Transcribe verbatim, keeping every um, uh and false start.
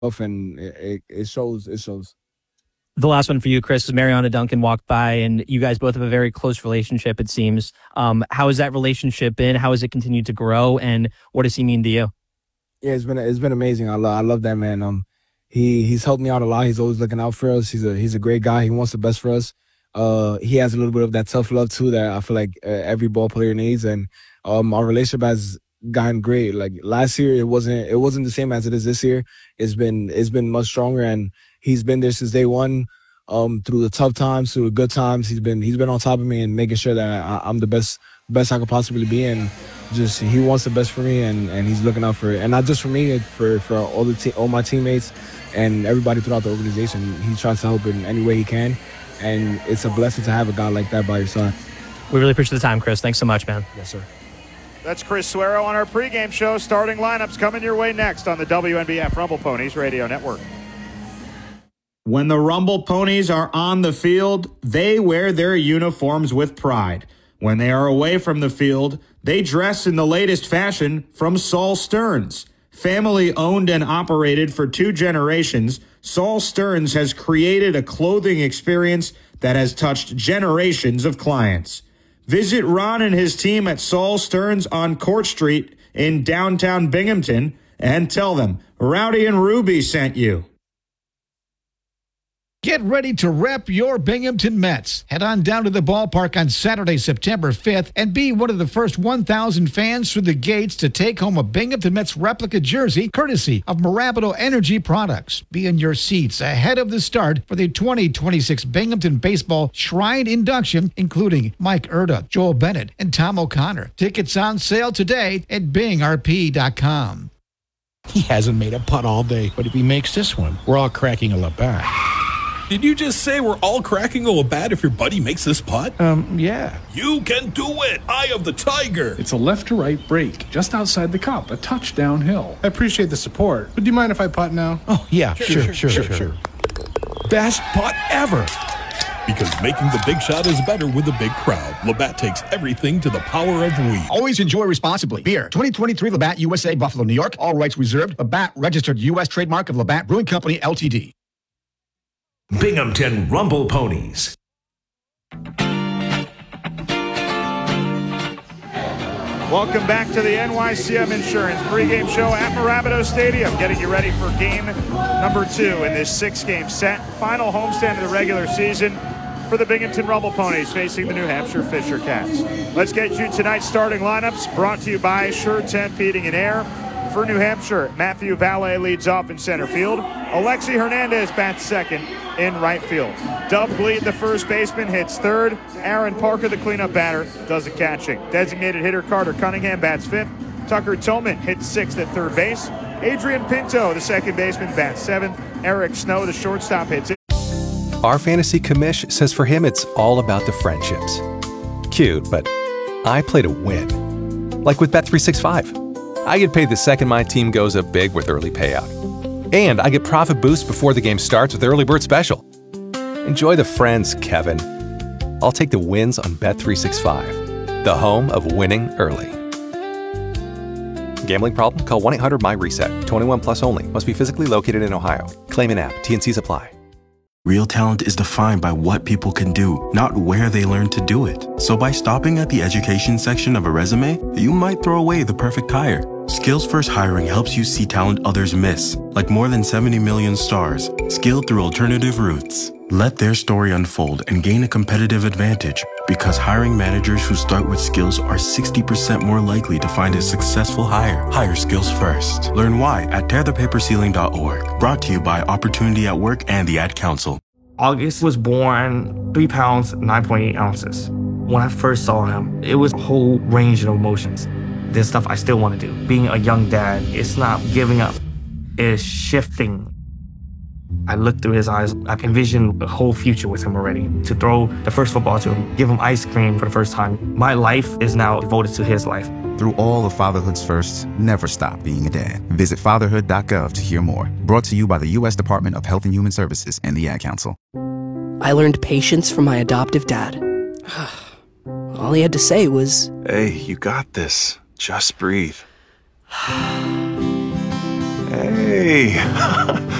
and it, it, it shows. It shows. The last one for you, Chris, is Mariana Duncan walked by, and you guys both have a very close relationship, it seems. Um, how has that relationship been? How has it continued to grow, and what does he mean to you? Yeah, it's been it's been amazing. I love I love that man. Um, he he's helped me out a lot. He's always looking out for us. He's a he's a great guy. He wants the best for us. Uh, he has a little bit of that tough love too that I feel like uh, every ball player needs, and um, our relationship has gotten great. Like last year, it wasn't it wasn't the same as it is this year. It's been it's been much stronger, and he's been there since day one. Um, through the tough times, through the good times, he's been he's been on top of me and making sure that I, I'm the best best I could possibly be, and just he wants the best for me, and, and he's looking out for it, and not just for me, for for all the te- all my teammates and everybody throughout the organization. He tries to help in any way he can, and it's a blessing to have a guy like that by your side. We really appreciate the time, Chris. Thanks so much, man. Yes, sir. That's Chris Suero on our pregame show. Starting lineups coming your way next on the W N B F Rumble Ponies Radio Network. When the Rumble Ponies are on the field, they wear their uniforms with pride. When they are away from the field, they dress in the latest fashion from Saul Stearns. Family owned and operated for two generations, Saul Stearns has created a clothing experience that has touched generations of clients. Visit Ron and his team at Saul Stearns on Court Street in downtown Binghamton and tell them Rowdy and Ruby sent you. Get ready to rep your Binghamton Mets. Head on down to the ballpark on Saturday, September fifth, and be one of the first one thousand fans through the gates to take home a Binghamton Mets replica jersey courtesy of Mirabito Energy Products. Be in your seats ahead of the start for the twenty twenty-six Binghamton Baseball Shrine induction, including Mike Erda, Joel Bennett, and Tom O'Connor. Tickets on sale today at bing r p dot com. He hasn't made a putt all day, but if he makes this one, we're all cracking a Labatt. Did you just say we're all cracking a Labatt if your buddy makes this putt? Um, yeah. You can do it! Eye of the Tiger! It's a left-to-right break, just outside the cup, a touch downhill. I appreciate the support, but do you mind if I putt now? Oh, yeah, sure, sure, sure, sure. sure. sure. Best putt ever! Because making the big shot is better with a big crowd. Labatt takes everything to the power of we. Always enjoy responsibly. Beer. twenty twenty-three Labatt U S A, Buffalo, New York. All rights reserved. Labatt, registered U S trademark of Labatt Brewing Company, L T D. Binghamton Rumble Ponies. Welcome back to the N Y C M Insurance pregame show at Mirabito Stadium, getting you ready for game number two in this six-game set. Final homestand of the regular season for the Binghamton Rumble Ponies facing the New Hampshire Fisher Cats. Let's get you tonight's starting lineups, brought to you by Sure Temp Heating and Air. For New Hampshire, Matthew Valet leads off in center field. Alexi Hernandez bats second in right field. Dub Gleed, the first baseman, hits third. Aaron Parker, the cleanup batter, does the catching. Designated hitter Carter Cunningham bats fifth. Tucker Tillman hits sixth at third base. Adrian Pinto, the second baseman, bats seventh. Eric Snow, the shortstop, hits eighth. Our fantasy commish says for him it's all about the friendships. Cute, but I play to win. Like with Bet three sixty-five. I get paid the second my team goes up big with early payout. And I get profit boost before the game starts with Early Bird Special. Enjoy the friends, Kevin. I'll take the wins on Bet three sixty-five, the home of winning early. Gambling problem? Call one eight hundred M Y reset. twenty-one plus only. Must be physically located in Ohio. Claim in app. T N Cs apply. Real talent is defined by what people can do, not where they learn to do it. So by stopping at the education section of a resume, you might throw away the perfect hire. Skills First Hiring helps you see talent others miss, like more than seventy million stars, skilled through alternative routes. Let their story unfold and gain a competitive advantage, because hiring managers who start with skills are sixty percent more likely to find a successful hire. Hire skills first. Learn why at tear the paper ceiling dot org. Brought to you by Opportunity at Work and the Ad Council. August was born three pounds, nine point eight ounces. When I first saw him, it was a whole range of emotions. There's stuff I still want to do. Being a young dad, it's not giving up. It's shifting. I looked through his eyes. I envisioned a whole future with him already. To throw the first football to him, give him ice cream for the first time. My life is now devoted to his life. Through all of fatherhood's firsts, never stop being a dad. Visit fatherhood dot gov to hear more. Brought to you by the U S Department of Health and Human Services and the Ad Council. I learned patience from my adoptive dad. All he had to say was, "Hey, you got this. Just breathe." Hey,